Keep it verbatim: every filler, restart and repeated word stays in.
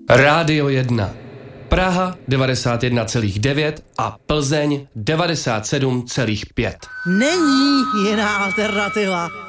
Rádio jedna. Praha devadesát jedna celá devět a Plzeň devadesát sedm celá pět. Není jiná alternativa.